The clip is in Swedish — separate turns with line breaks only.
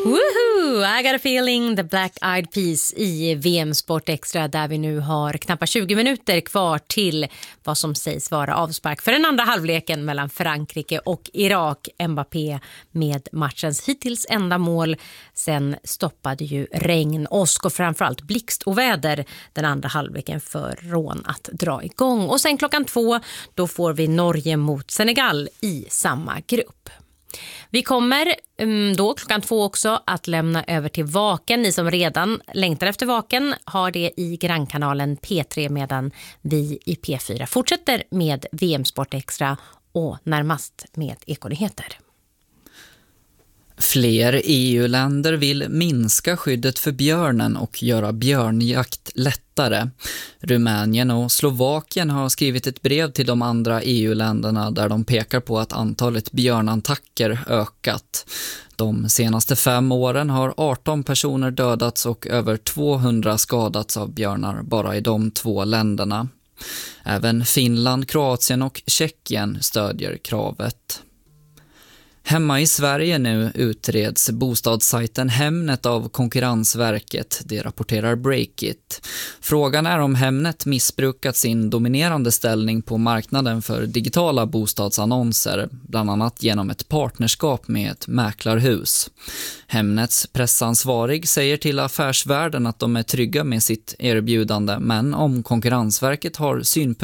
Woohoo! I got a feeling, the Black Eyed Peas i VM Sport Extra, där vi nu har knappt 20 minuter kvar till vad som sägs vara avspark för den andra halvleken mellan Frankrike och Irak. Mbappé med matchens hittills enda mål. Sen stoppade ju regn, åsk och framförallt blixt och väder den andra halvleken för rån att dra igång. Och sen 2:00 då får vi Norge mot Senegal i samma grupp. Vi kommer då 2:00 också att lämna över till Vaken. Ni som redan längtar efter Vaken har det i grannkanalen P3, medan vi i P4 fortsätter med VM Sport Extra och närmast med Ekonyheter.
Fler EU-länder vill minska skyddet för björnen och göra björnjakt lättare. Rumänien och Slovakien har skrivit ett brev till de andra EU-länderna där de pekar på att antalet björnattacker ökat. De senaste 5 åren har 18 personer dödats och över 200 skadats av björnar bara i de 2 länderna. Även Finland, Kroatien och Tjeckien stödjer kravet. Hemma i Sverige nu utreds bostadssajten Hemnet av Konkurrensverket, det rapporterar Breakit. Frågan är om Hemnet missbrukat sin dominerande ställning på marknaden för digitala bostadsannonser, bland annat genom ett partnerskap med ett mäklarhus. Hemnets pressansvarig säger till Affärsvärlden att de är trygga med sitt erbjudande, men om Konkurrensverket har synpunkter